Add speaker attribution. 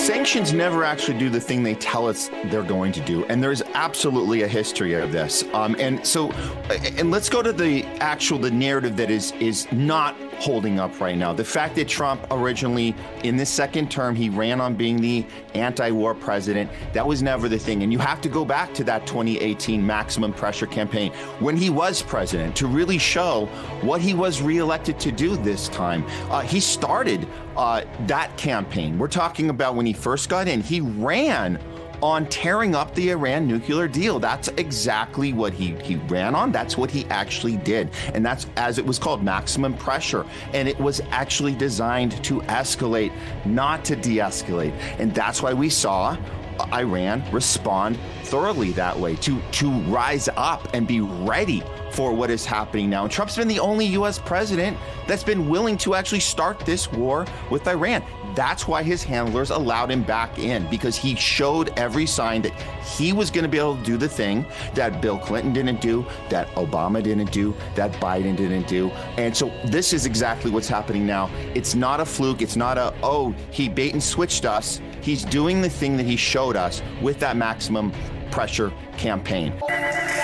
Speaker 1: Sanctions never actually do the thing they tell us they're going to do, and there's absolutely a history of this. And let's go to the narrative that is not holding up right now. The fact that Trump originally, in this second term, he ran on being the anti-war president, that was never the thing. And you have to go back to that 2018 maximum pressure campaign when he was president to really show what he was reelected to do this time. He started that campaign. We're talking about when he first got in, he ran on tearing up the Iran nuclear deal. That's exactly what he ran on. That's what he actually did. And that's, as it was called, maximum pressure. And it was actually designed to escalate, not to de-escalate. And that's why we saw Iran respond thoroughly that way, to rise up and be ready for what is happening now. And Trump's been the only U.S. president that's been willing to actually start this war with Iran. That's why his handlers allowed him back in, because he showed every sign that he was going to be able to do the thing that Bill Clinton didn't do, that Obama didn't do, that Biden didn't do. And so this is exactly what's happening now. It's not a fluke. It's not he bait and switched us. He's doing the thing that he showed us with that maximum pressure campaign.